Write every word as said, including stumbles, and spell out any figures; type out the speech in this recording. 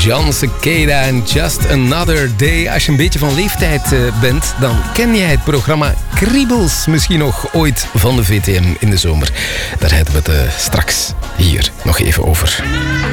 John Cicada en Just Another Day. Als je een beetje van leeftijd uh, bent, dan ken jij het programma Kriebels misschien nog ooit van de V T M in de zomer. Daar hebben we het uh, straks hier nog even over.